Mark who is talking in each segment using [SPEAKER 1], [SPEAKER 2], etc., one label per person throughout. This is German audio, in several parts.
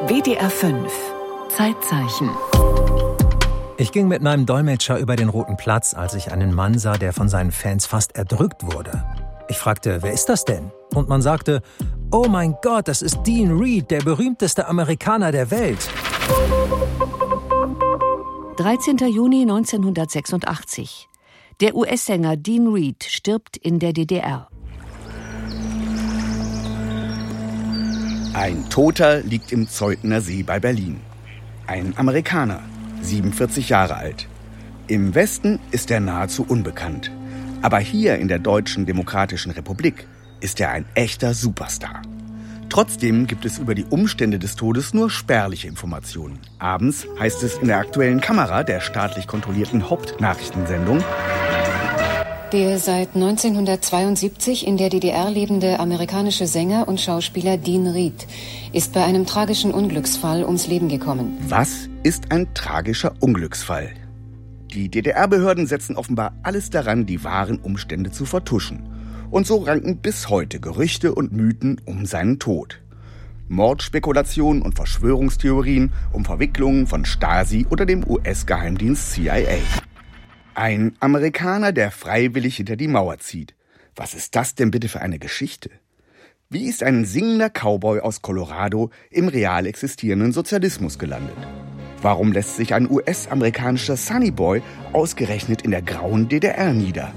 [SPEAKER 1] WDR 5 Zeitzeichen.
[SPEAKER 2] Ich ging mit meinem Dolmetscher über den Roten Platz, als ich einen Mann sah, der von seinen Fans fast erdrückt wurde. Ich fragte, wer ist das denn? Und man sagte, oh mein Gott, das ist Dean Reed, der berühmteste Amerikaner der Welt.
[SPEAKER 3] 13. Juni 1986. Der US-Sänger Dean Reed stirbt in der DDR.
[SPEAKER 4] Ein Toter liegt im Zeutner See bei Berlin. Ein Amerikaner, 47 Jahre alt. Im Westen ist er nahezu unbekannt. Aber hier in der Deutschen Demokratischen Republik ist er ein echter Superstar. Trotzdem gibt es über die Umstände des Todes nur spärliche Informationen. Abends heißt es in der Aktuellen Kamera, der staatlich kontrollierten Hauptnachrichtensendung:
[SPEAKER 5] Der seit 1972 in der DDR lebende amerikanische Sänger und Schauspieler Dean Reed ist bei einem tragischen Unglücksfall ums Leben gekommen.
[SPEAKER 4] Was ist ein tragischer Unglücksfall? Die DDR-Behörden setzen offenbar alles daran, die wahren Umstände zu vertuschen. Und so ranken bis heute Gerüchte und Mythen um seinen Tod. Mordspekulationen und Verschwörungstheorien um Verwicklungen von Stasi oder dem US-Geheimdienst CIA. Ein Amerikaner, der freiwillig hinter die Mauer zieht. Was ist das denn bitte für eine Geschichte? Wie ist ein singender Cowboy aus Colorado im real existierenden Sozialismus gelandet? Warum lässt sich ein US-amerikanischer Sunnyboy ausgerechnet in der grauen DDR nieder?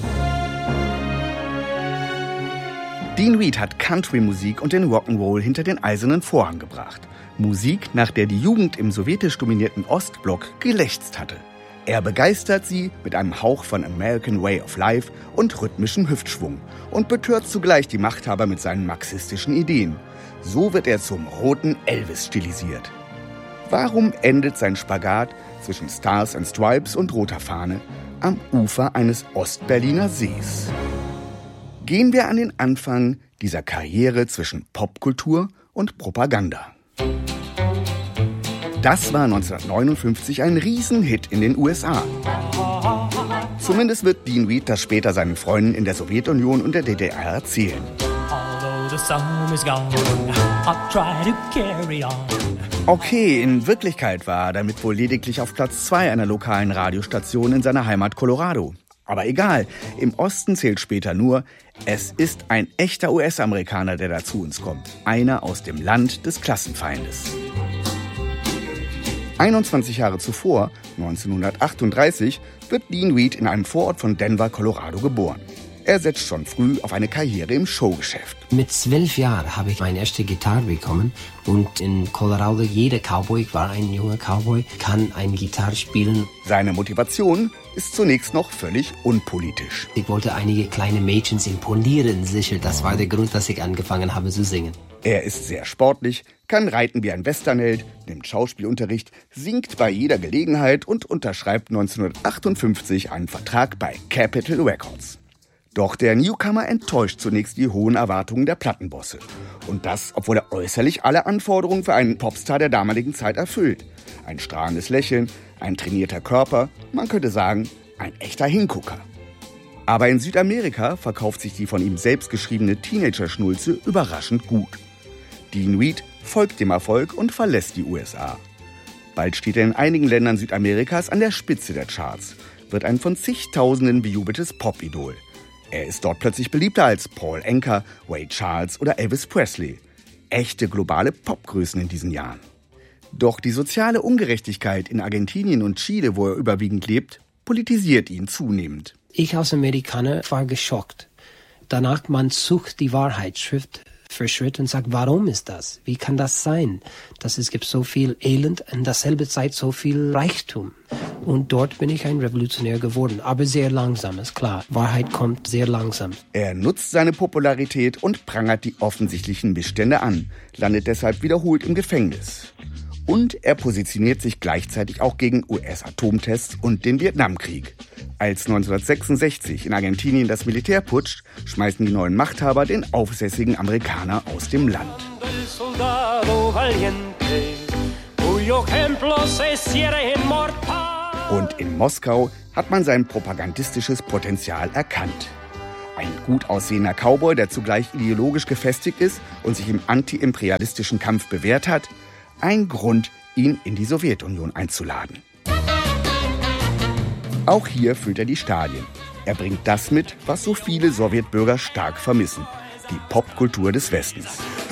[SPEAKER 4] Dean Reed hat Country-Musik und den Rock'n'Roll hinter den eisernen Vorhang gebracht. Musik, nach der die Jugend im sowjetisch dominierten Ostblock gelächzt hatte. Er begeistert sie mit einem Hauch von American Way of Life und rhythmischem Hüftschwung und betört zugleich die Machthaber mit seinen marxistischen Ideen. So wird er zum roten Elvis stilisiert. Warum endet sein Spagat zwischen Stars and Stripes und roter Fahne am Ufer eines Ostberliner Sees? Gehen wir an den Anfang dieser Karriere zwischen Popkultur und Propaganda. Das war 1959 ein Riesenhit in den USA. Zumindest wird Dean Reed das später seinen Freunden in der Sowjetunion und der DDR erzählen. Okay, in Wirklichkeit war er damit wohl lediglich auf Platz 2 einer lokalen Radiostation in seiner Heimat Colorado. Aber egal, im Osten zählt später nur, es ist ein echter US-Amerikaner, der da zu uns kommt. Einer aus dem Land des Klassenfeindes. 21 Jahre zuvor, 1938, wird Dean Reed in einem Vorort von Denver, Colorado, geboren. Er setzt schon früh auf eine Karriere im Showgeschäft.
[SPEAKER 6] Mit 12 Jahren habe ich meine erste Gitarre bekommen. Und in Colorado, jeder Cowboy, ich war ein junger Cowboy, kann eine Gitarre spielen.
[SPEAKER 4] Seine Motivation ist zunächst noch völlig unpolitisch.
[SPEAKER 6] Ich wollte einige kleine Mädchen imponieren, sicher. Das war der Grund, dass ich angefangen habe zu singen.
[SPEAKER 4] Er ist sehr sportlich, kann reiten wie ein Westernheld, nimmt Schauspielunterricht, singt bei jeder Gelegenheit und unterschreibt 1958 einen Vertrag bei Capitol Records. Doch der Newcomer enttäuscht zunächst die hohen Erwartungen der Plattenbosse. Und das, obwohl er äußerlich alle Anforderungen für einen Popstar der damaligen Zeit erfüllt. Ein strahlendes Lächeln, ein trainierter Körper, man könnte sagen, ein echter Hingucker. Aber in Südamerika verkauft sich die von ihm selbst geschriebene Teenager-Schnulze überraschend gut. Dean Reed folgt dem Erfolg und verlässt die USA. Bald steht er in einigen Ländern Südamerikas an der Spitze der Charts, wird ein von zigtausenden bejubeltes Pop-Idol. Er ist dort plötzlich beliebter als Paul Anka, Ray Charles oder Elvis Presley. Echte globale Popgrößen in diesen Jahren. Doch die soziale Ungerechtigkeit in Argentinien und Chile, wo er überwiegend lebt, politisiert ihn zunehmend.
[SPEAKER 6] Ich als Amerikaner war geschockt. Danach man sucht die Wahrheit Schritt für Schritt und sagt, warum ist das? Wie kann das sein? Es gibt so viel Elend und in derselben Zeit so viel Reichtum. Und dort bin ich ein Revolutionär geworden, aber sehr langsam, ist klar. Wahrheit kommt sehr langsam.
[SPEAKER 4] Er nutzt seine Popularität und prangert die offensichtlichen Missstände an, landet deshalb wiederholt im Gefängnis. Und er positioniert sich gleichzeitig auch gegen US-Atomtests und den Vietnamkrieg. Als 1966 in Argentinien das Militär putscht, schmeißen die neuen Machthaber den aufsässigen Amerikaner aus dem Land. Und in Moskau hat man sein propagandistisches Potenzial erkannt. Ein gut aussehender Cowboy, der zugleich ideologisch gefestigt ist und sich im antiimperialistischen Kampf bewährt hat. Ein Grund, ihn in die Sowjetunion einzuladen. Auch hier füllt er die Stadien. Er bringt das mit, was so viele Sowjetbürger stark vermissen: die Popkultur des Westens.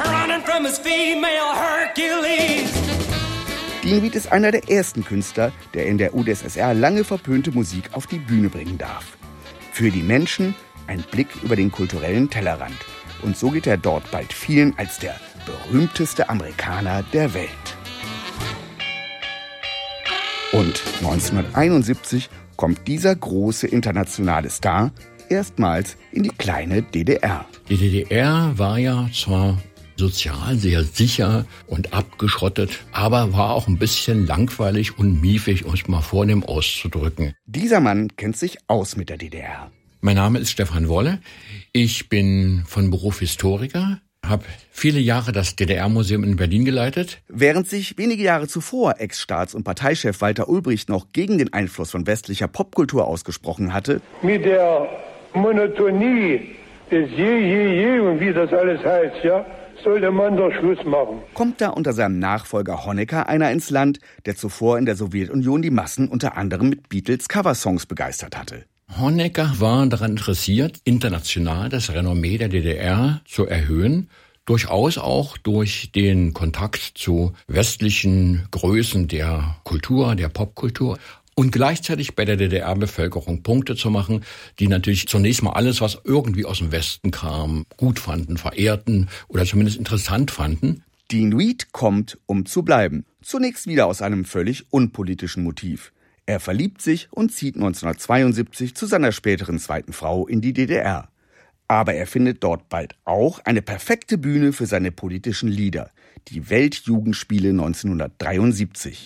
[SPEAKER 4] Dean Reed ist einer der ersten Künstler, der in der UdSSR lange verpönte Musik auf die Bühne bringen darf. Für die Menschen ein Blick über den kulturellen Tellerrand. Und so geht er dort bald vielen als der berühmteste Amerikaner der Welt. Und 1971 kommt dieser große internationale Star erstmals in die kleine DDR.
[SPEAKER 7] Die DDR war ja zwar sozial sehr sicher und abgeschottet, aber war auch ein bisschen langweilig und miefig, um es mal vornehm auszudrücken.
[SPEAKER 4] Dieser Mann kennt sich aus mit der DDR.
[SPEAKER 7] Mein Name ist Stefan Wolle. Ich bin von Beruf Historiker, habe viele Jahre das DDR-Museum in Berlin geleitet.
[SPEAKER 4] Während sich wenige Jahre zuvor Ex-Staats- und Parteichef Walter Ulbricht noch gegen den Einfluss von westlicher Popkultur ausgesprochen hatte,
[SPEAKER 8] mit der Monotonie des je und wie das alles heißt, ja, sollte man doch Schluss machen.
[SPEAKER 4] Kommt da unter seinem Nachfolger Honecker einer ins Land, der zuvor in der Sowjetunion die Massen unter anderem mit Beatles-Coversongs begeistert hatte.
[SPEAKER 7] Honecker war daran interessiert, international das Renommee der DDR zu erhöhen, durchaus auch durch den Kontakt zu westlichen Größen der Kultur, der Popkultur. Und gleichzeitig bei der DDR-Bevölkerung Punkte zu machen, die natürlich zunächst mal alles, was irgendwie aus dem Westen kam, gut fanden, verehrten oder zumindest interessant fanden.
[SPEAKER 4] Dean Reed kommt, um zu bleiben. Zunächst wieder aus einem völlig unpolitischen Motiv. Er verliebt sich und zieht 1972 zu seiner späteren zweiten Frau in die DDR. Aber er findet dort bald auch eine perfekte Bühne für seine politischen Lieder, die Weltjugendspiele 1973.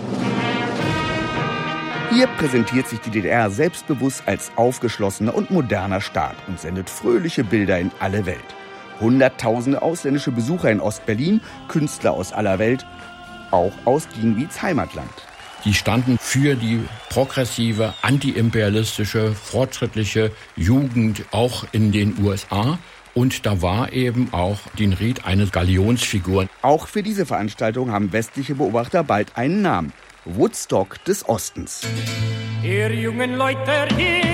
[SPEAKER 4] Hier präsentiert sich die DDR selbstbewusst als aufgeschlossener und moderner Staat und sendet fröhliche Bilder in alle Welt. Hunderttausende ausländische Besucher in Ostberlin, Künstler aus aller Welt, auch aus Dean Reeds Heimatland.
[SPEAKER 7] Die standen für die progressive, antiimperialistische, fortschrittliche Jugend auch in den USA. Und da war eben auch Dean Reed eine Galionsfigur.
[SPEAKER 4] Auch für diese Veranstaltung haben westliche Beobachter bald einen Namen: Woodstock des Ostens.
[SPEAKER 9] Ihr jungen Leute,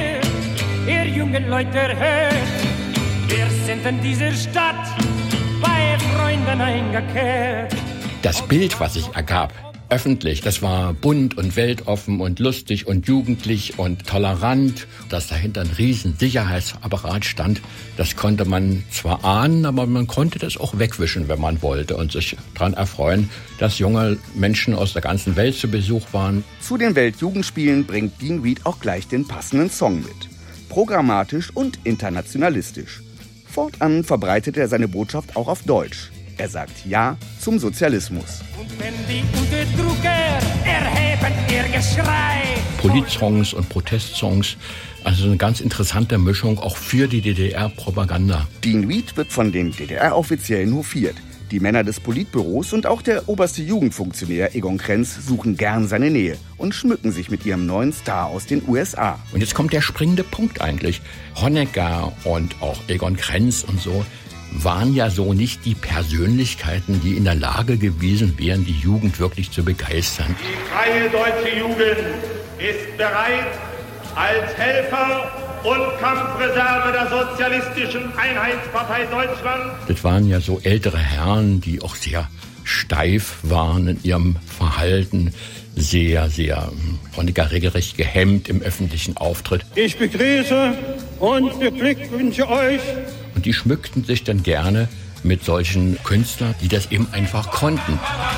[SPEAKER 9] ihr jungen Leute, hört, wir sind in dieser Stadt bei Freunden eingekehrt.
[SPEAKER 7] Das Bild, was sich ergab, öffentlich, das war bunt und weltoffen und lustig und jugendlich und tolerant. Dass dahinter ein riesen Sicherheitsapparat stand, das konnte man zwar ahnen, aber man konnte das auch wegwischen, wenn man wollte und sich daran erfreuen, dass junge Menschen aus der ganzen Welt zu Besuch waren.
[SPEAKER 4] Zu den Weltjugendspielen bringt Dean Reed auch gleich den passenden Song mit. Programmatisch und internationalistisch. Fortan verbreitet er seine Botschaft auch auf Deutsch. Er sagt Ja zum Sozialismus.
[SPEAKER 9] Und wenn die Unterdrücker erheben ihr Geschrei.
[SPEAKER 7] Politsongs und Protestsongs, also eine ganz interessante Mischung auch für die DDR-Propaganda.
[SPEAKER 4] Dean Reed wird von den DDR-Offiziellen hofiert. Die Männer des Politbüros und auch der oberste Jugendfunktionär Egon Krenz suchen gern seine Nähe und schmücken sich mit ihrem neuen Star aus den USA.
[SPEAKER 7] Und jetzt kommt der springende Punkt eigentlich. Honecker und auch Egon Krenz und so waren ja so nicht die Persönlichkeiten, die in der Lage gewesen wären, die Jugend wirklich zu begeistern.
[SPEAKER 10] Die freie deutsche Jugend ist bereit, als Helfer und Kampfreserve der Sozialistischen Einheitspartei Deutschland.
[SPEAKER 7] Das waren ja so ältere Herren, die auch sehr steif waren in ihrem Verhalten, sehr Honecker regelrecht gehemmt im öffentlichen Auftritt.
[SPEAKER 8] Ich begrüße und beglückwünsche euch.
[SPEAKER 7] Und die schmückten sich dann gerne mit solchen Künstlern, die das eben einfach konnten.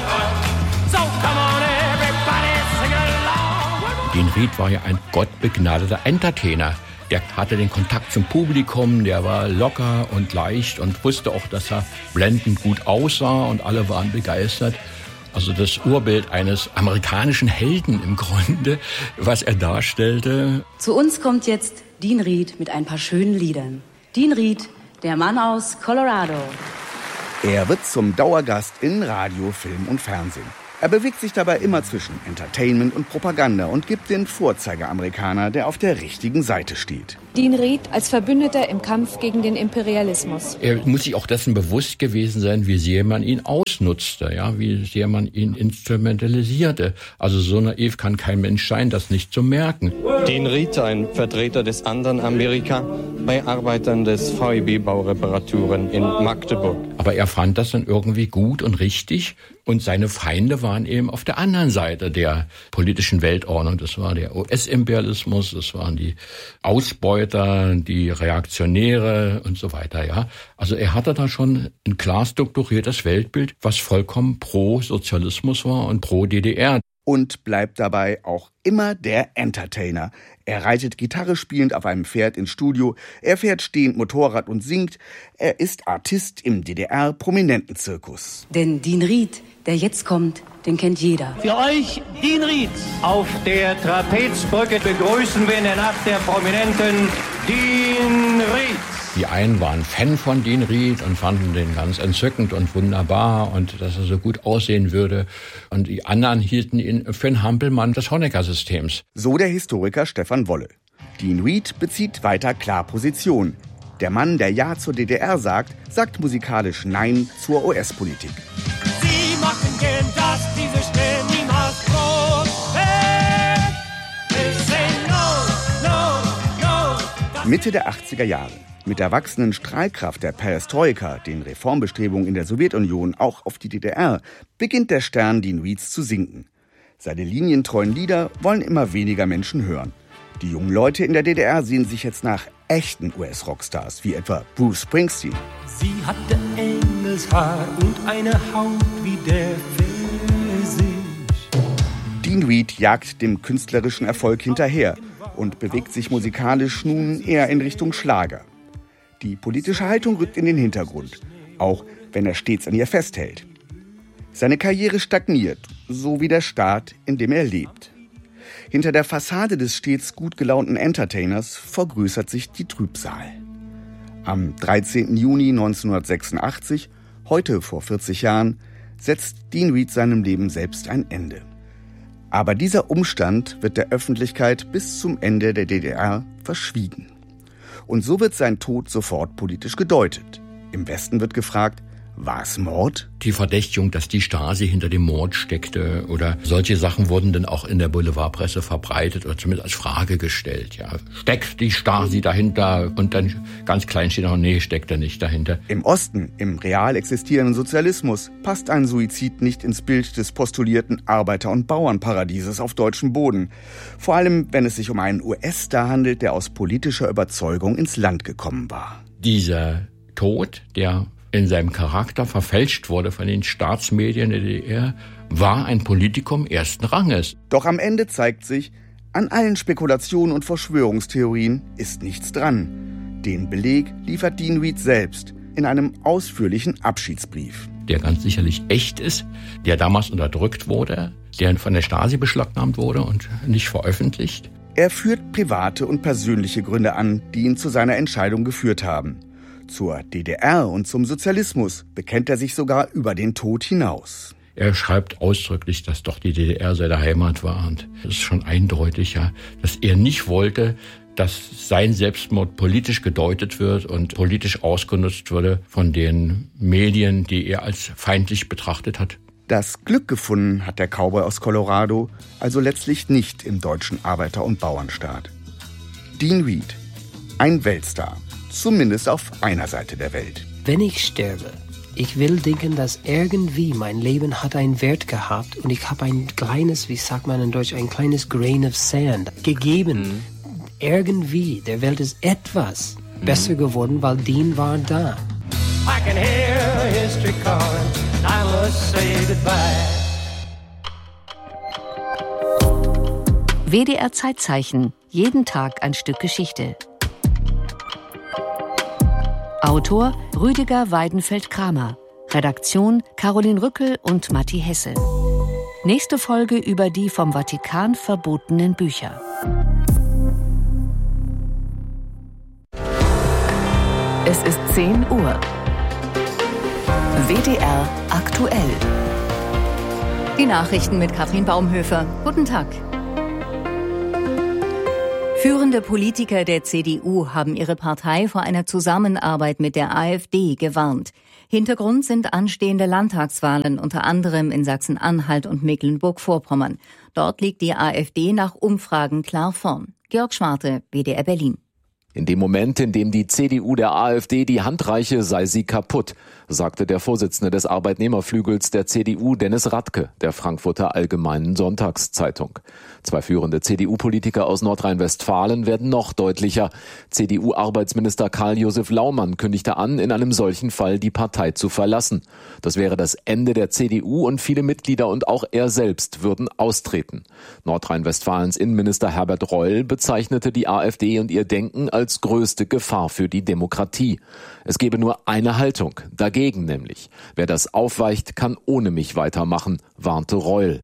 [SPEAKER 7] Dean Reed war ja ein gottbegnadeter Entertainer. Der hatte den Kontakt zum Publikum, der war locker und leicht und wusste auch, dass er blendend gut aussah und alle waren begeistert. Also das Urbild eines amerikanischen Helden im Grunde, was er darstellte.
[SPEAKER 11] Zu uns kommt jetzt Dean Reed mit ein paar schönen Liedern. Dean Reed, der Mann aus Colorado.
[SPEAKER 4] Er wird zum Dauergast in Radio, Film und Fernsehen. Er bewegt sich dabei immer zwischen Entertainment und Propaganda und gibt den Vorzeigeamerikaner, der auf der richtigen Seite steht.
[SPEAKER 12] Dean Reed als Verbündeter im Kampf gegen den Imperialismus.
[SPEAKER 7] Er muss sich auch dessen bewusst gewesen sein, wie sehr man ihn ausnutzte, ja, wie sehr man ihn instrumentalisierte. Also so naiv kann kein Mensch sein, das nicht zu merken.
[SPEAKER 13] Dean Reed, ein Vertreter des anderen Amerika, bei Arbeitern des VEB-Baureparaturen in Magdeburg.
[SPEAKER 7] Aber er fand das dann irgendwie gut und richtig. Und seine Feinde waren eben auf der anderen Seite der politischen Weltordnung. Das war der US-Imperialismus, das waren die Ausbeuter, die Reaktionäre und so weiter, ja. Also er hatte da schon ein klar strukturiertes Weltbild, was vollkommen pro Sozialismus war und pro DDR.
[SPEAKER 4] Und bleibt dabei auch immer der Entertainer. Er reitet Gitarre spielend auf einem Pferd ins Studio, er fährt stehend Motorrad und singt. Er ist Artist im DDR-Prominentenzirkus.
[SPEAKER 11] Denn Dean Reed, der jetzt kommt, den kennt jeder.
[SPEAKER 9] Für euch Dean Reed. Auf der Trapezbrücke begrüßen wir in der Nacht der Prominenten Dean Reed.
[SPEAKER 7] Die einen waren Fan von Dean Reed und fanden den ganz entzückend und wunderbar und dass er so gut aussehen würde. Und die anderen hielten ihn für einen Hampelmann des Honecker-Systems.
[SPEAKER 4] So der Historiker Stefan Wolle. Dean Reed bezieht weiter klar Position. Der Mann, der Ja zur DDR sagt, sagt musikalisch Nein zur US-Politik.
[SPEAKER 9] Sie machen gern, dass diese Stelle niemals groß wird. They say no, no, no.
[SPEAKER 4] Mitte der 80er Jahre. Mit der wachsenden Strahlkraft der Perestroika, den Reformbestrebungen in der Sowjetunion, auch auf die DDR, beginnt der Stern Dean Reeds zu sinken. Seine linientreuen Lieder wollen immer weniger Menschen hören. Die jungen Leute in der DDR sehen sich jetzt nach echten US-Rockstars, wie etwa Bruce Springsteen.
[SPEAKER 9] Sie hatte Engelshaar und eine Haut wie der Pfirsich.
[SPEAKER 4] Dean Reed jagt dem künstlerischen Erfolg hinterher und bewegt sich musikalisch nun eher in Richtung Schlager. Die politische Haltung rückt in den Hintergrund, auch wenn er stets an ihr festhält. Seine Karriere stagniert, so wie der Staat, in dem er lebt. Hinter der Fassade des stets gut gelaunten Entertainers vergrößert sich die Trübsal. Am 13. Juni 1986, heute vor 40 Jahren, setzt Dean Reed seinem Leben selbst ein Ende. Aber dieser Umstand wird der Öffentlichkeit bis zum Ende der DDR verschwiegen. Und so wird sein Tod sofort politisch gedeutet. Im Westen wird gefragt, war es Mord?
[SPEAKER 7] Die Verdächtigung, dass die Stasi hinter dem Mord steckte oder solche Sachen wurden dann auch in der Boulevardpresse verbreitet oder zumindest als Frage gestellt. Ja, steckt die Stasi dahinter? Und dann ganz klein steht noch, nee, steckt er nicht dahinter.
[SPEAKER 4] Im Osten, im real existierenden Sozialismus, passt ein Suizid nicht ins Bild des postulierten Arbeiter- und Bauernparadieses auf deutschem Boden. Vor allem, wenn es sich um einen US-Star handelt, der aus politischer Überzeugung ins Land gekommen war.
[SPEAKER 7] Dieser Tod, der in seinem Charakter verfälscht wurde von den Staatsmedien der DDR, war ein Politikum ersten Ranges.
[SPEAKER 4] Doch am Ende zeigt sich, an allen Spekulationen und Verschwörungstheorien ist nichts dran. Den Beleg liefert Dean Reed selbst in einem ausführlichen Abschiedsbrief.
[SPEAKER 7] Der ganz sicherlich echt ist, der damals unterdrückt wurde, der von der Stasi beschlagnahmt wurde und nicht veröffentlicht.
[SPEAKER 4] Er führt private und persönliche Gründe an, die ihn zu seiner Entscheidung geführt haben. Zur DDR und zum Sozialismus bekennt er sich sogar über den Tod hinaus.
[SPEAKER 7] Er schreibt ausdrücklich, dass doch die DDR seine Heimat war. Und es ist schon eindeutig, ja, dass er nicht wollte, dass sein Selbstmord politisch gedeutet wird und politisch ausgenutzt würde von den Medien, die er als feindlich betrachtet hat.
[SPEAKER 4] Das Glück gefunden hat der Cowboy aus Colorado also letztlich nicht im deutschen Arbeiter- und Bauernstaat. Dean Reed, ein Weltstar. Zumindest auf einer Seite der Welt.
[SPEAKER 6] Wenn ich sterbe, ich will denken, dass irgendwie mein Leben hat einen Wert gehabt und ich habe ein kleines, wie sagt man in Deutsch, ein kleines Grain of Sand gegeben. Irgendwie, der Welt ist etwas besser geworden, weil Dean war da.
[SPEAKER 9] I can hear history calling, I must say goodbye.
[SPEAKER 3] WDR Zeitzeichen, jeden Tag ein Stück Geschichte. Autor Rüdiger Weidenfeld-Kramer. Redaktion Caroline Rückel und Matti Hesse. Nächste Folge über die vom Vatikan verbotenen Bücher.
[SPEAKER 1] Es ist 10 Uhr. WDR aktuell.
[SPEAKER 14] Die Nachrichten mit Katrin Baumhöfer. Guten Tag. Führende Politiker der CDU haben ihre Partei vor einer Zusammenarbeit mit der AfD gewarnt. Hintergrund sind anstehende Landtagswahlen, unter anderem in Sachsen-Anhalt und Mecklenburg-Vorpommern. Dort liegt die AfD nach Umfragen klar vorn. Georg Schwarte, WDR Berlin.
[SPEAKER 15] In dem Moment, in dem die CDU der AfD die Hand reiche, sei sie kaputt, sagte der Vorsitzende des Arbeitnehmerflügels der CDU, Dennis Radke, der Frankfurter Allgemeinen Sonntagszeitung. Zwei führende CDU-Politiker aus Nordrhein-Westfalen werden noch deutlicher. CDU-Arbeitsminister Karl-Josef Laumann kündigte an, in einem solchen Fall die Partei zu verlassen. Das wäre das Ende der CDU und viele Mitglieder und auch er selbst würden austreten. Nordrhein-Westfalens Innenminister Herbert Reul bezeichnete die AfD und ihr Denken als größte Gefahr für die Demokratie. Es gebe nur eine Haltung, dagegen nämlich. Wer das aufweicht, kann ohne mich weitermachen, warnte Reul.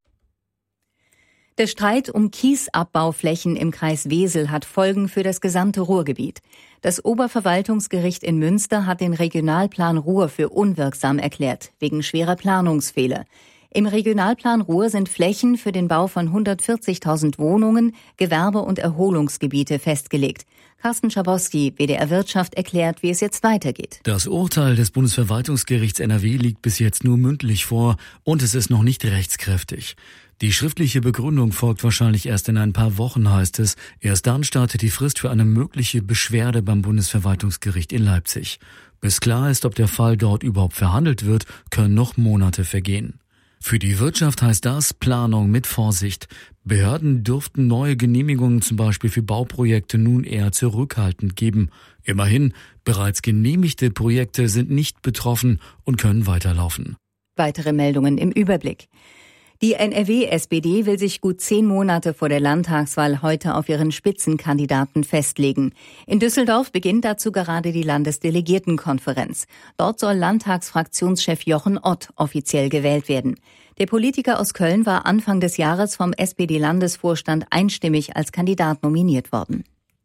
[SPEAKER 14] Der Streit um Kiesabbauflächen im Kreis Wesel hat Folgen für das gesamte Ruhrgebiet. Das Oberverwaltungsgericht in Münster hat den Regionalplan Ruhr für unwirksam erklärt, wegen schwerer Planungsfehler. Im Regionalplan Ruhr sind Flächen für den Bau von 140.000 Wohnungen, Gewerbe- und Erholungsgebiete festgelegt. Carsten Schabowski, WDR Wirtschaft, erklärt, wie es jetzt weitergeht.
[SPEAKER 16] Das Urteil des Bundesverwaltungsgerichts NRW liegt bis jetzt nur mündlich vor und es ist noch nicht rechtskräftig. Die schriftliche Begründung folgt wahrscheinlich erst in ein paar Wochen, heißt es. Erst dann startet die Frist für eine mögliche Beschwerde beim Bundesverwaltungsgericht in Leipzig. Bis klar ist, ob der Fall dort überhaupt verhandelt wird, können noch Monate vergehen. Für die Wirtschaft heißt das Planung mit Vorsicht. Behörden dürften neue Genehmigungen zum Beispiel für Bauprojekte nun eher zurückhaltend geben. Immerhin, bereits genehmigte Projekte sind nicht betroffen und können weiterlaufen.
[SPEAKER 14] Weitere Meldungen im Überblick. Die NRW-SPD will sich gut 10 Monate vor der Landtagswahl heute auf ihren Spitzenkandidaten festlegen. In Düsseldorf beginnt dazu gerade die Landesdelegiertenkonferenz. Dort soll Landtagsfraktionschef Jochen Ott offiziell gewählt werden. Der Politiker aus Köln war Anfang des Jahres vom SPD-Landesvorstand einstimmig als Kandidat nominiert worden.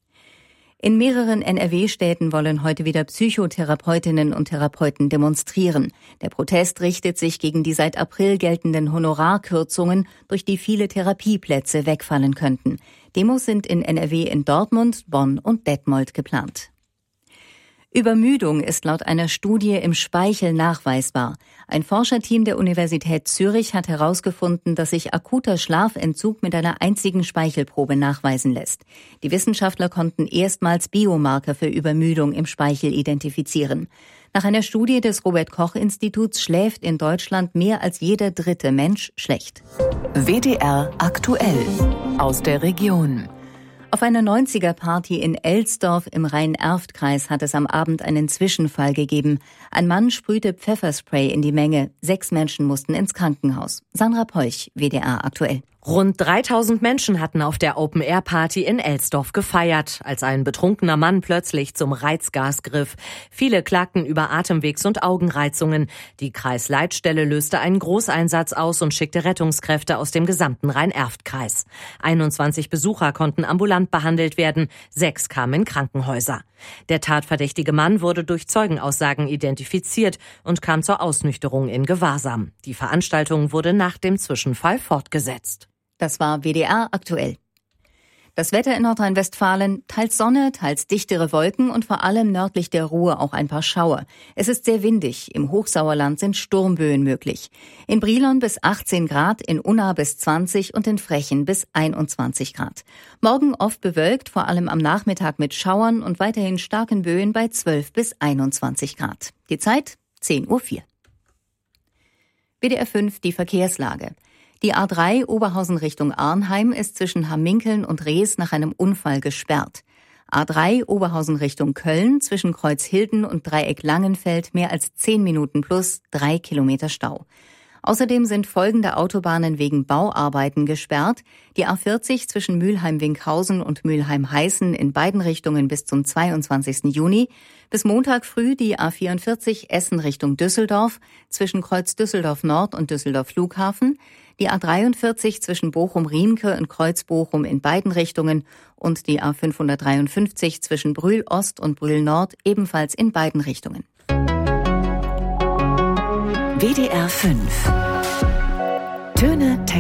[SPEAKER 14] In mehreren NRW-Städten wollen heute wieder Psychotherapeutinnen und Therapeuten demonstrieren. Der Protest richtet sich gegen die seit April geltenden Honorarkürzungen, durch die viele Therapieplätze wegfallen könnten. Demos sind in NRW in Dortmund, Bonn und Detmold geplant. Übermüdung ist laut einer Studie im Speichel nachweisbar. Ein Forscherteam der Universität Zürich hat herausgefunden, dass sich akuter Schlafentzug mit einer einzigen Speichelprobe nachweisen lässt. Die Wissenschaftler konnten erstmals Biomarker für Übermüdung im Speichel identifizieren. Nach einer Studie des Robert-Koch-Instituts schläft in Deutschland mehr als jeder dritte Mensch schlecht.
[SPEAKER 1] WDR aktuell aus der Region.
[SPEAKER 14] Auf einer 90er-Party in Elsdorf im Rhein-Erft-Kreis hat es am Abend einen Zwischenfall gegeben. Ein Mann sprühte Pfefferspray in die Menge. 6 Menschen mussten ins Krankenhaus. Sandra Peuch, WDR aktuell.
[SPEAKER 17] Rund 3000 Menschen hatten auf der Open-Air-Party in Elsdorf gefeiert, als ein betrunkener Mann plötzlich zum Reizgas griff. Viele klagten über Atemwegs- und Augenreizungen. Die Kreisleitstelle löste einen Großeinsatz aus und schickte Rettungskräfte aus dem gesamten Rhein-Erft-Kreis. 21 Besucher konnten ambulant behandelt werden, 6 kamen in Krankenhäuser. Der tatverdächtige Mann wurde durch Zeugenaussagen identifiziert und kam zur Ausnüchterung in Gewahrsam. Die Veranstaltung wurde nach dem Zwischenfall fortgesetzt.
[SPEAKER 14] Das war WDR aktuell. Das Wetter in Nordrhein-Westfalen, teils Sonne, teils dichtere Wolken und vor allem nördlich der Ruhr auch ein paar Schauer. Es ist sehr windig, im Hochsauerland sind Sturmböen möglich. In Brilon bis 18 Grad, in Unna bis 20 und in Frechen bis 21 Grad. Morgen oft bewölkt, vor allem am Nachmittag mit Schauern und weiterhin starken Böen bei 12 bis 21 Grad. Die Zeit 10:04 Uhr. WDR 5, die Verkehrslage. Die A3 Oberhausen Richtung Arnheim ist zwischen Hamminkeln und Rees nach einem Unfall gesperrt. A3 Oberhausen Richtung Köln zwischen Kreuzhilden und Dreieck Langenfeld mehr als 10 Minuten plus 3 Kilometer Stau. Außerdem sind folgende Autobahnen wegen Bauarbeiten gesperrt. Die A40 zwischen Mülheim-Winkhausen und Mülheim-Heißen in beiden Richtungen bis zum 22. Juni. Bis Montag früh die A44 Essen Richtung Düsseldorf zwischen Kreuz Düsseldorf Nord und Düsseldorf Flughafen. Die A43 zwischen Bochum-Riemke und Kreuz-Bochum in beiden Richtungen und die A553 zwischen Brühl Ost und Brühl Nord ebenfalls in beiden Richtungen.
[SPEAKER 1] WDR 5. Töne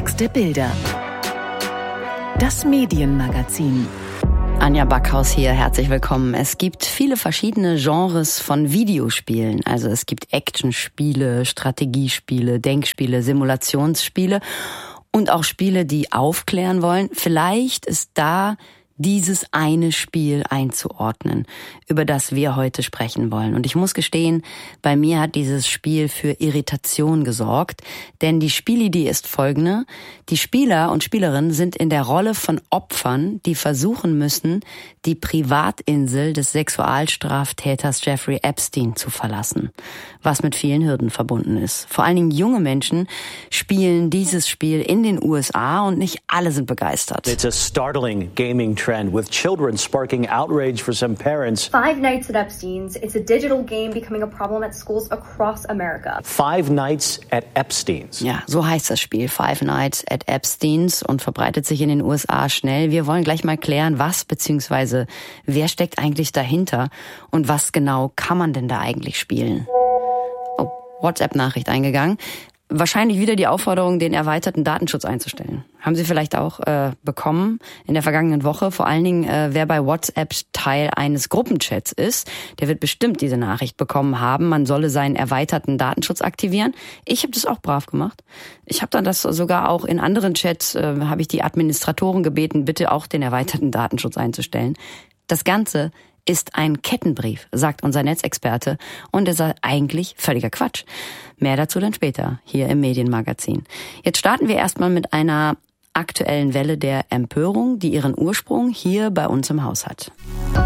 [SPEAKER 1] Nächste Bilder. Das Medienmagazin.
[SPEAKER 18] Anja Backhaus hier, herzlich willkommen. Es gibt viele verschiedene Genres von Videospielen. Also es gibt Actionspiele, Strategiespiele, Denkspiele, Simulationsspiele und auch Spiele, die aufklären wollen. Vielleicht ist da dieses eine Spiel einzuordnen, über das wir heute sprechen wollen. Und ich muss gestehen, bei mir hat dieses Spiel für Irritation gesorgt, denn die Spielidee ist folgende: Die Spieler und Spielerinnen sind in der Rolle von Opfern, die versuchen müssen, die Privatinsel des Sexualstraftäters Jeffrey Epstein zu verlassen, was mit vielen Hürden verbunden ist. Vor allen Dingen junge Menschen spielen dieses Spiel in den USA und nicht alle sind begeistert.
[SPEAKER 19] It's a startling gaming trend with children sparking outrage for some parents.
[SPEAKER 20] Five Nights at Epstein's. It's a digital game becoming a problem at schools across America.
[SPEAKER 19] Five Nights at Epstein's.
[SPEAKER 18] Ja, so heißt das Spiel, Five Nights at Epstein's, und verbreitet sich in den USA schnell. Wir wollen gleich mal klären, was bzw. wer steckt eigentlich dahinter und was genau kann man denn da eigentlich spielen. Oh, WhatsApp-Nachricht eingegangen. Wahrscheinlich wieder die Aufforderung, den erweiterten Datenschutz einzustellen. Haben Sie vielleicht auch bekommen in der vergangenen Woche. Vor allen Dingen, wer bei WhatsApp Teil eines Gruppenchats ist, der wird bestimmt diese Nachricht bekommen haben, man solle seinen erweiterten Datenschutz aktivieren. Ich habe das auch brav gemacht. Ich habe dann das sogar auch in anderen Chats, habe ich die Administratoren gebeten, bitte auch den erweiterten Datenschutz einzustellen. Das Ganze ist ein Kettenbrief, sagt unser Netzexperte, und er sei eigentlich völliger Quatsch. Mehr dazu dann später, hier im Medienmagazin. Jetzt starten wir erstmal mit einer aktuellen Welle der Empörung, die ihren Ursprung hier bei uns im Haus hat.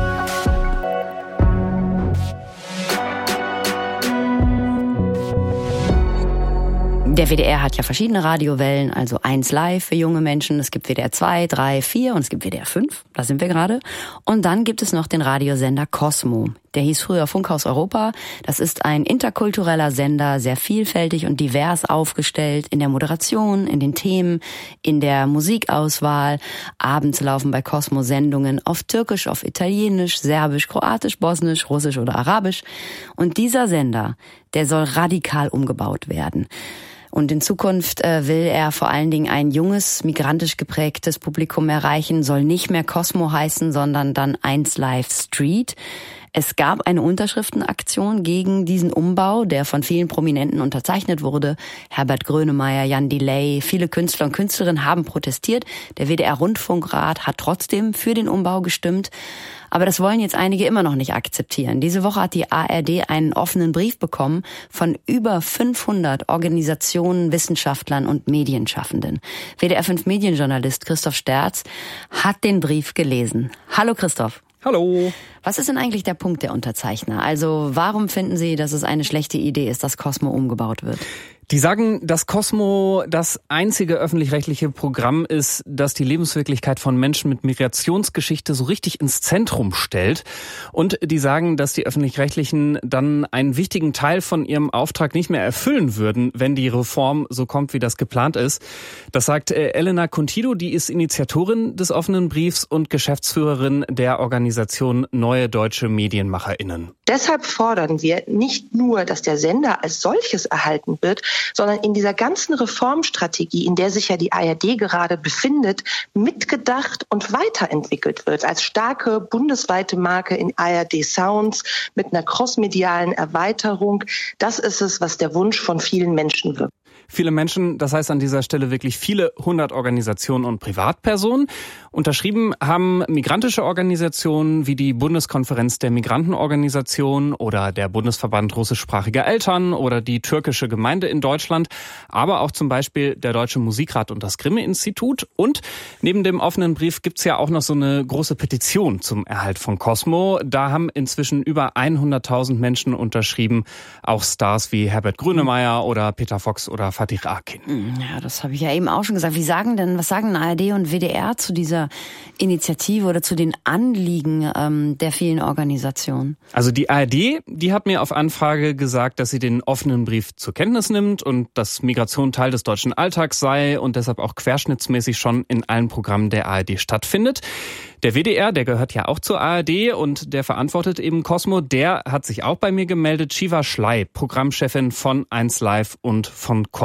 [SPEAKER 18] Der WDR hat ja verschiedene Radiowellen, also 1 Live für junge Menschen, es gibt WDR 2, 3, 4 und es gibt WDR 5, da sind wir gerade. Und dann gibt es noch den Radiosender Cosmo. Der hieß früher Funkhaus Europa. Das ist ein interkultureller Sender, sehr vielfältig und divers aufgestellt in der Moderation, in den Themen, in der Musikauswahl. Abends laufen bei Cosmo Sendungen auf Türkisch, auf Italienisch, Serbisch, Kroatisch, Bosnisch, Russisch oder Arabisch. Und dieser Sender, der soll radikal umgebaut werden. Und in Zukunft will er vor allen Dingen ein junges, migrantisch geprägtes Publikum erreichen, soll nicht mehr Cosmo heißen, sondern dann 1 Live Street. Es gab eine Unterschriftenaktion gegen diesen Umbau, der von vielen Prominenten unterzeichnet wurde. Herbert Grönemeyer, Jan Delay, viele Künstler und Künstlerinnen haben protestiert. Der WDR-Rundfunkrat hat trotzdem für den Umbau gestimmt. Aber das wollen jetzt einige immer noch nicht akzeptieren. Diese Woche hat die ARD einen offenen Brief bekommen von über 500 Organisationen, Wissenschaftlern und Medienschaffenden. WDR 5 Medienjournalist Christoph Sterz hat den Brief gelesen. Hallo Christoph.
[SPEAKER 21] Hallo.
[SPEAKER 18] Was ist denn eigentlich der Punkt der Unterzeichner? Also warum finden Sie, dass es eine schlechte Idee ist, dass Cosmo umgebaut wird?
[SPEAKER 21] Die sagen, dass Cosmo das einzige öffentlich-rechtliche Programm ist, das die Lebenswirklichkeit von Menschen mit Migrationsgeschichte so richtig ins Zentrum stellt. Und die sagen, dass die Öffentlich-Rechtlichen dann einen wichtigen Teil von ihrem Auftrag nicht mehr erfüllen würden, wenn die Reform so kommt, wie das geplant ist. Das sagt Elena Contido, die ist Initiatorin des offenen Briefs und Geschäftsführerin der Organisation Neue Deutsche MedienmacherInnen.
[SPEAKER 22] Deshalb fordern wir nicht nur, dass der Sender als solches erhalten wird, sondern in dieser ganzen Reformstrategie, in der sich ja die ARD gerade befindet, mitgedacht und weiterentwickelt wird als starke bundesweite Marke in ARD Sounds mit einer crossmedialen Erweiterung. Das ist es, was der Wunsch von vielen Menschen wird.
[SPEAKER 21] Viele Menschen, das heißt an dieser Stelle wirklich viele 100 Organisationen und Privatpersonen. Unterschrieben haben migrantische Organisationen wie die Bundeskonferenz der Migrantenorganisationen oder der Bundesverband russischsprachiger Eltern oder die türkische Gemeinde in Deutschland, aber auch zum Beispiel der Deutsche Musikrat und das Grimme-Institut. Und neben dem offenen Brief gibt's ja auch noch so eine große Petition zum Erhalt von Cosmo. Da haben inzwischen über 100.000 Menschen unterschrieben, auch Stars wie Herbert Grönemeyer oder Peter Fox oder Fatih Akin.
[SPEAKER 18] Ja, das habe ich ja eben auch schon gesagt. Was sagen ARD und WDR zu dieser Initiative oder zu den Anliegen der vielen Organisationen?
[SPEAKER 21] Also die ARD, die hat mir auf Anfrage gesagt, dass sie den offenen Brief zur Kenntnis nimmt und dass Migration Teil des deutschen Alltags sei und deshalb auch querschnittsmäßig schon in allen Programmen der ARD stattfindet. Der WDR, der gehört ja auch zur ARD und der verantwortet eben Cosmo, der hat sich auch bei mir gemeldet. Shiva Schley, Programmchefin von 1 Live und von Cosmo.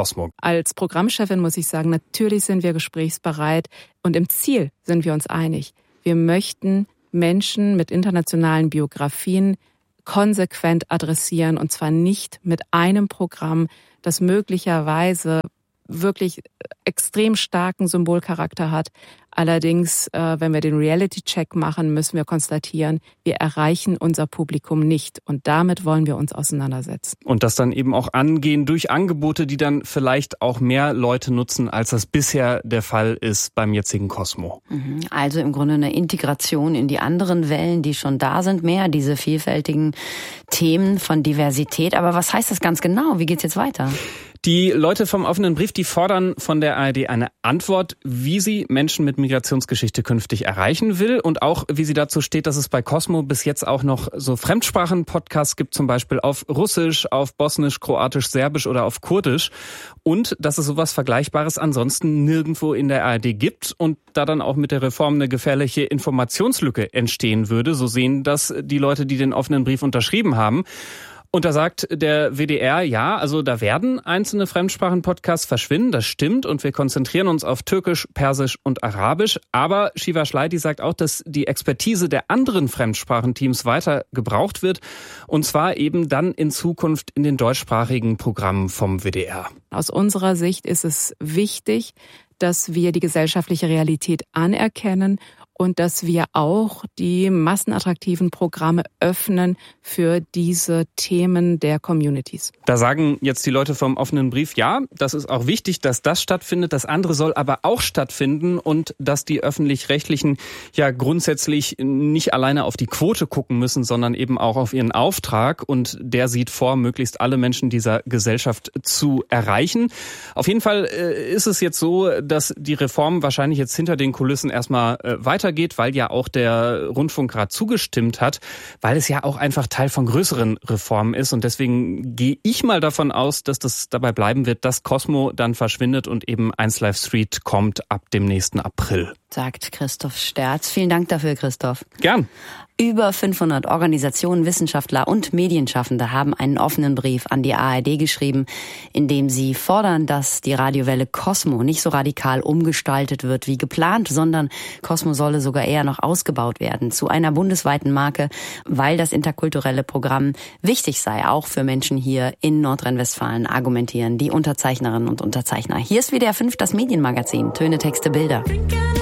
[SPEAKER 21] Cosmo.
[SPEAKER 2] Als Programmchefin muss ich sagen, natürlich sind wir gesprächsbereit und im Ziel sind wir uns einig. Wir möchten Menschen mit internationalen Biografien konsequent adressieren und zwar nicht mit einem Programm, das möglicherweise wirklich extrem starken Symbolcharakter hat. Allerdings, wenn wir den Reality-Check machen, müssen wir konstatieren, wir erreichen unser Publikum nicht. Und damit wollen wir uns auseinandersetzen.
[SPEAKER 21] Und das dann eben auch angehen durch Angebote, die dann vielleicht auch mehr Leute nutzen, als das bisher der Fall ist beim jetzigen Cosmo.
[SPEAKER 18] Also im Grunde eine Integration in die anderen Wellen, die schon da sind, mehr diese vielfältigen Themen von Diversität. Aber was heißt das ganz genau? Wie geht's jetzt weiter?
[SPEAKER 21] Die Leute vom offenen Brief, die fordern von der ARD eine Antwort, wie sie Menschen mit Migrationsgeschichte künftig erreichen will und auch, wie sie dazu steht, dass es bei Cosmo bis jetzt auch noch so Fremdsprachen-Podcasts gibt, zum Beispiel auf Russisch, auf Bosnisch, Kroatisch, Serbisch oder auf Kurdisch und dass es sowas Vergleichbares ansonsten nirgendwo in der ARD gibt und da dann auch mit der Reform eine gefährliche Informationslücke entstehen würde. So sehen das die Leute, die den offenen Brief unterschrieben haben. Und da sagt der WDR, ja, also da werden einzelne Fremdsprachen-Podcasts verschwinden, das stimmt. Und wir konzentrieren uns auf Türkisch, Persisch und Arabisch. Aber Shiva Schleidi sagt auch, dass die Expertise der anderen Fremdsprachenteams weiter gebraucht wird. Und zwar eben dann in Zukunft in den deutschsprachigen Programmen vom WDR.
[SPEAKER 2] Aus unserer Sicht ist es wichtig, dass wir die gesellschaftliche Realität anerkennen und dass wir auch die massenattraktiven Programme öffnen für diese Themen der Communities.
[SPEAKER 21] Da sagen jetzt die Leute vom offenen Brief, ja, das ist auch wichtig, dass das stattfindet. Das andere soll aber auch stattfinden und dass die Öffentlich-Rechtlichen ja grundsätzlich nicht alleine auf die Quote gucken müssen, sondern eben auch auf ihren Auftrag. Und der sieht vor, möglichst alle Menschen dieser Gesellschaft zu erreichen. Auf jeden Fall ist es jetzt so, dass die Reform wahrscheinlich jetzt hinter den Kulissen erstmal weitergeht, weil ja auch der Rundfunkrat zugestimmt hat, weil es ja auch einfach Teil von größeren Reformen ist. Und deswegen gehe ich mal davon aus, dass das dabei bleiben wird, dass Cosmo dann verschwindet und eben 1 Live Street kommt ab dem nächsten April.
[SPEAKER 18] Sagt Christoph Sterz. Vielen Dank dafür, Christoph.
[SPEAKER 21] Gern.
[SPEAKER 18] Über 500 Organisationen, Wissenschaftler und Medienschaffende haben einen offenen Brief an die ARD geschrieben, in dem sie fordern, dass die Radiowelle Cosmo nicht so radikal umgestaltet wird wie geplant, sondern Cosmo solle sogar eher noch ausgebaut werden zu einer bundesweiten Marke, weil das interkulturelle Programm wichtig sei, auch für Menschen hier in Nordrhein-Westfalen, argumentieren die Unterzeichnerinnen und Unterzeichner. Hier ist WDR 5, das Medienmagazin. Töne, Texte, Bilder.